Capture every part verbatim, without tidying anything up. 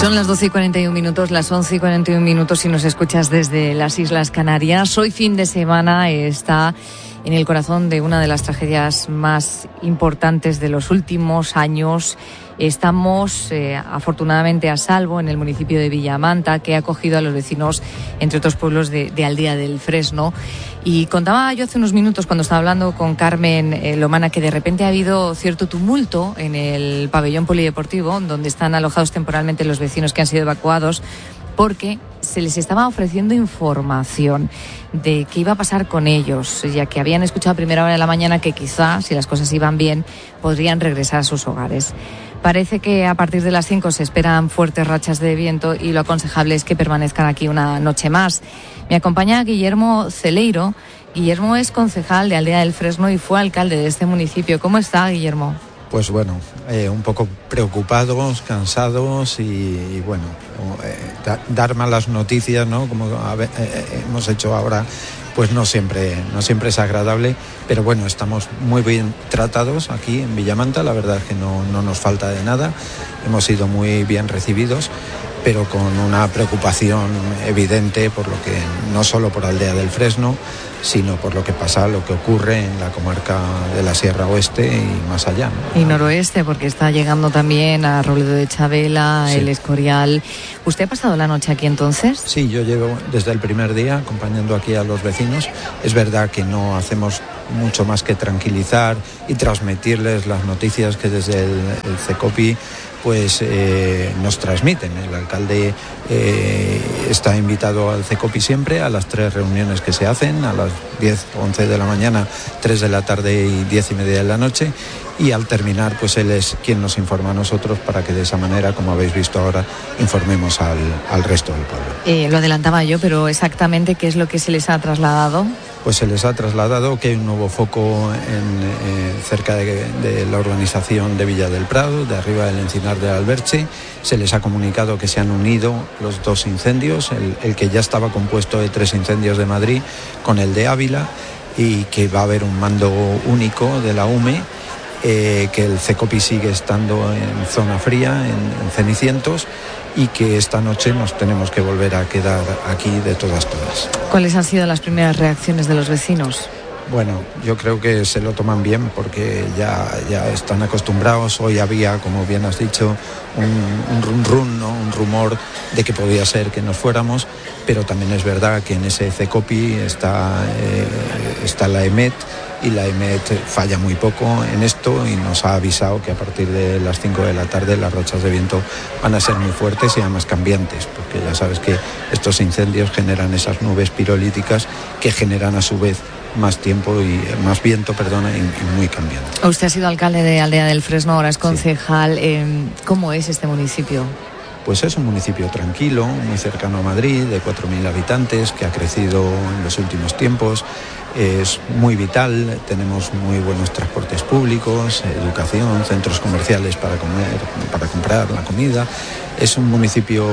Son las doce y cuarenta y un minutos, las once y cuarenta y un minutos si nos escuchas desde las Islas Canarias. Hoy fin de semana está en el corazón de una de las tragedias más importantes de los últimos años. Estamos eh, afortunadamente a salvo en el municipio de Villamanta, que ha acogido a los vecinos, entre otros pueblos, de, de Aldea del Fresno. Y contaba yo hace unos minutos, cuando estaba hablando con Carmen eh, Lomana, que de repente ha habido cierto tumulto en el pabellón polideportivo, donde están alojados temporalmente los vecinos que han sido evacuados, porque se les estaba ofreciendo información de qué iba a pasar con ellos, ya que habían escuchado a primera hora de la mañana que quizá, si las cosas iban bien, podrían regresar a sus hogares. Parece que a partir de las cinco se esperan fuertes rachas de viento y lo aconsejable es que permanezcan aquí una noche más. Me acompaña Guillermo Celeiro. Guillermo es concejal de Aldea del Fresno y fue alcalde de este municipio. ¿Cómo está, Guillermo? Pues bueno, eh, un poco preocupados, cansados y, y bueno, eh, da, dar malas noticias, ¿no? Como a ver, eh, hemos hecho ahora, pues no siempre, no siempre es agradable, pero bueno, estamos muy bien tratados aquí en Villamanta, la verdad es que no, no nos falta de nada, hemos sido muy bien recibidos, pero con una preocupación evidente por lo que, no solo por Aldea del Fresno, sino por lo que pasa, lo que ocurre en la comarca de la Sierra Oeste y más allá, ¿no? Y noroeste, porque está llegando también a Robledo de Chavela, sí. El Escorial. ¿Usted ha pasado la noche aquí entonces? Sí, yo llevo desde el primer día acompañando aquí a los vecinos. Es verdad que no hacemos mucho más que tranquilizar y transmitirles las noticias que desde el, el CECOPI pues eh, nos transmiten. El alcalde eh, está invitado al CECOPI siempre a las tres reuniones que se hacen, a las diez, once de la mañana, tres de la tarde y diez y media de la noche, y al terminar pues él es quien nos informa a nosotros para que de esa manera, como habéis visto ahora, informemos al, al resto del pueblo. Eh, lo adelantaba yo, pero exactamente ¿qué es lo que se les ha trasladado? Pues se les ha trasladado que hay un nuevo foco en, eh, cerca de, de la urbanización de Villa del Prado, de arriba del Encinar del Alberche. Se les ha comunicado que se han unido los dos incendios, el, el que ya estaba compuesto de tres incendios de Madrid con el de Ávila, y que va a haber un mando único de la U M E, eh, que el CECOPI sigue estando en zona fría, en, en Cenicientos, y que esta noche nos tenemos que volver a quedar aquí de todas todas. ¿Cuáles han sido las primeras reacciones de los vecinos? Bueno, yo creo que se lo toman bien porque ya, ya están acostumbrados. Hoy había, como bien has dicho, un, un run run, ¿no? Un rumor de que podía ser que nos fuéramos, pero también es verdad que en ese CECOPI está, eh, está la EMET, y la EMET falla muy poco en esto y nos ha avisado que a partir de las cinco de la tarde las rachas de viento van a ser muy fuertes y además cambiantes, porque ya sabes que estos incendios generan esas nubes pirolíticas que generan a su vez más tiempo y más viento, perdona, y, y muy cambiante. Usted ha sido alcalde de Aldea del Fresno, ahora es concejal. Sí. Eh, ¿Cómo es este municipio? Pues es un municipio tranquilo, muy cercano a Madrid, de cuatro mil habitantes, que ha crecido en los últimos tiempos. Es muy vital, tenemos muy buenos transportes públicos, educación, centros comerciales para comer, para comprar la comida. Es un municipio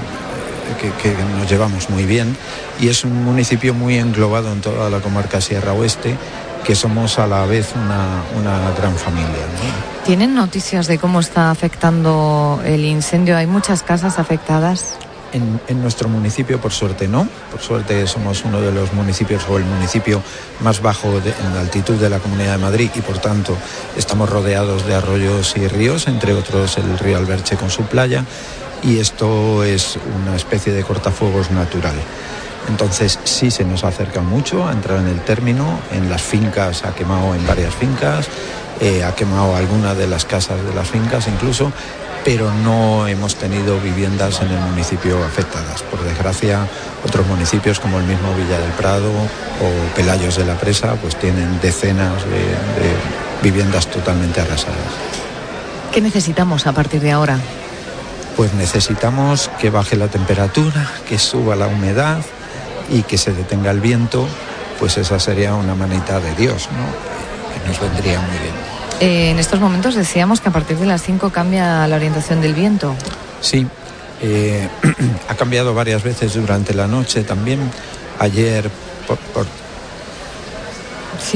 que, que nos llevamos muy bien y es un municipio muy englobado en toda la comarca Sierra Oeste, que somos a la vez una, una gran familia, ¿no? ¿Tienen noticias de cómo está afectando el incendio? ¿Hay muchas casas afectadas? En, en nuestro municipio, por suerte, no. Por suerte somos uno de los municipios o el municipio más bajo de, en la altitud de la Comunidad de Madrid y, por tanto, estamos rodeados de arroyos y ríos, entre otros el río Alberche con su playa, y esto es una especie de cortafuegos natural. Entonces sí se nos acerca mucho a entrar en el término, en las fincas, ha quemado en varias fincas, eh, ha quemado algunas de las casas de las fincas incluso, pero no hemos tenido viviendas en el municipio afectadas. Por desgracia, otros municipios como el mismo Villa del Prado o Pelayos de la Presa pues tienen decenas de, de viviendas totalmente arrasadas. ¿Qué necesitamos a partir de ahora? Pues necesitamos que baje la temperatura, que suba la humedad y que se detenga el viento, pues esa sería una manita de Dios, ¿no? Que nos vendría muy bien. Eh, en estos momentos decíamos que a partir de las cinco cambia la orientación del viento. Sí, eh, ha cambiado varias veces durante la noche también. Ayer, por, por... Sí,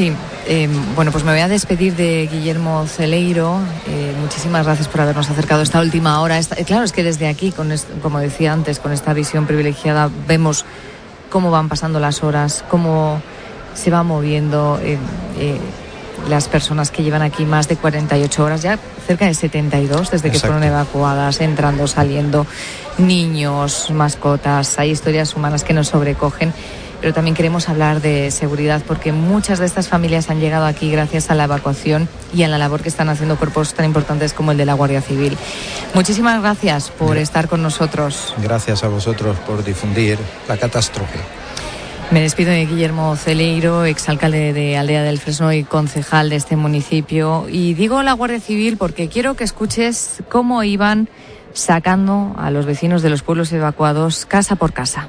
Eh, bueno, pues me voy a despedir de Guillermo Celeiro. Eh, muchísimas gracias por habernos acercado esta última hora. Esta, eh, claro, es que desde aquí, con est- como decía antes, con esta visión privilegiada, vemos cómo van pasando las horas, cómo se va moviendo eh, eh, las personas que llevan aquí más de cuarenta y ocho horas, ya cerca de setenta y dos desde que Exacto. fueron evacuadas, entrando, saliendo, niños, mascotas. Hay historias humanas que nos sobrecogen. Pero también queremos hablar de seguridad porque muchas de estas familias han llegado aquí gracias a la evacuación y a la labor que están haciendo cuerpos tan importantes como el de la Guardia Civil. Muchísimas gracias por estar con nosotros. Gracias a vosotros por difundir la catástrofe. Me despido de Guillermo Celeiro, exalcalde de Aldea del Fresno y concejal de este municipio. Y digo la Guardia Civil porque quiero que escuches cómo iban sacando a los vecinos de los pueblos evacuados casa por casa.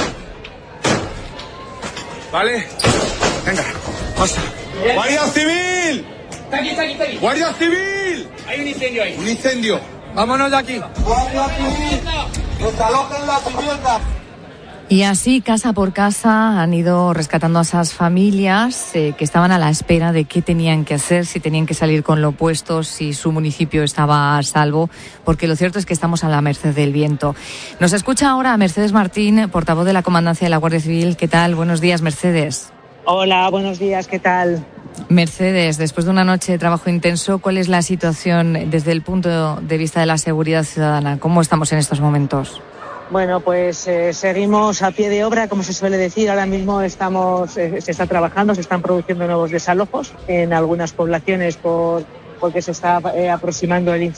¿Vale? Venga, pasa. ¡Guardia Civil! Está aquí, está aquí, está aquí. ¡Guardia Civil! Hay un incendio ahí. Un incendio. Vámonos de aquí. ¡Guardia Civil! ¡Desalojen la vivienda! Y así, casa por casa, han ido rescatando a esas familias eh, que estaban a la espera de qué tenían que hacer, si tenían que salir con lo opuesto, si su municipio estaba a salvo, porque lo cierto es que estamos a la merced del viento. Nos escucha ahora Mercedes Martín, portavoz de la Comandancia de la Guardia Civil. ¿Qué tal? Buenos días, Mercedes. Hola, buenos días, ¿qué tal? Mercedes, después de una noche de trabajo intenso, ¿cuál es la situación desde el punto de vista de la seguridad ciudadana? ¿Cómo estamos en estos momentos? Bueno, pues eh, seguimos a pie de obra, como se suele decir. Ahora mismo estamos, eh, se está trabajando, se están produciendo nuevos desalojos en algunas poblaciones por, porque se está eh, aproximando el incendio.